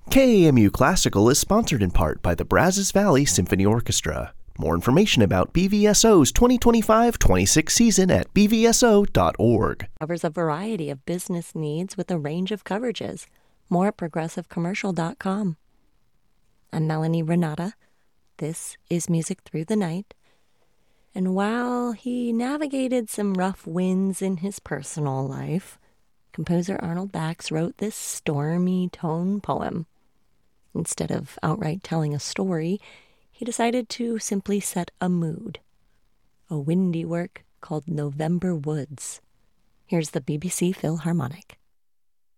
KAMU Classical is sponsored in part by the Brazos Valley Symphony Orchestra. More information about BVSO's 2025-26 season at bvso.org. Covers a variety of business needs with a range of coverages. More at progressivecommercial.com. I'm Melanie Renata. This is Music Through the Night. And while he navigated some rough winds in his personal life, composer Arnold Bax wrote this stormy tone poem. Instead of outright telling a story, he decided to simply set a mood. A windy work called November Woods. Here's the BBC Philharmonic.